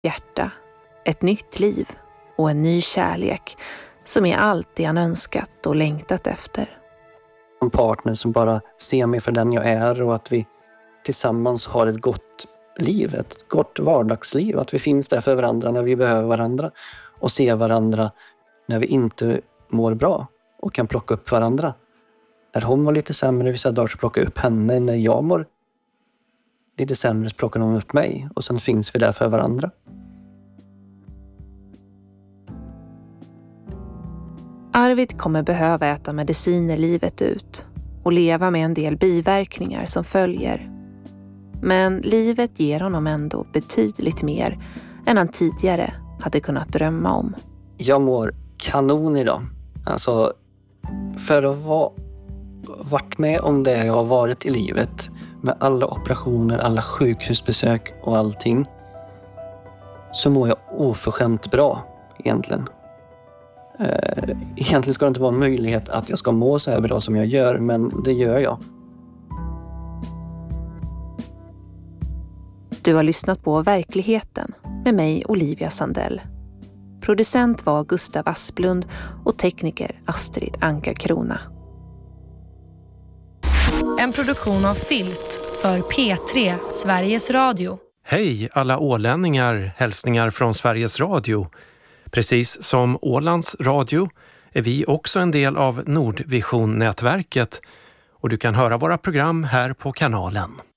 hjärta, ett nytt liv och en ny kärlek som är allt det han önskat och längtat efter. En partner som bara ser mig för den jag är och att vi tillsammans har ett gott liv, ett gott vardagsliv. Att vi finns där för varandra när vi behöver varandra och ser varandra när vi inte mår bra och kan plocka upp varandra. När hon var lite sämre vissa dagar så plockar jag upp henne. När jag mår lite sämre så plockar hon upp mig. Och sen finns vi där för varandra. Arvid kommer behöva äta mediciner livet ut och leva med en del biverkningar som följer. Men livet ger honom ändå betydligt mer än han tidigare hade kunnat drömma om. Jag mår kanon idag. Alltså, för att varit med om det jag har varit i livet, med alla operationer, alla sjukhusbesök och allting, så mår jag oförskämt bra egentligen. Egentligen ska det inte vara en möjlighet att jag ska må så här bra som jag gör, men det gör jag. Du har lyssnat på Verkligheten med mig, Olivia Sandell. Producent var Gustav Asplund och tekniker Astrid Ankarkrona. En produktion av Filt för P3 Sveriges Radio. Hej alla ålänningar, hälsningar från Sveriges Radio. Precis som Ålands Radio är vi också en del av Nordvision-nätverket och du kan höra våra program här på kanalen.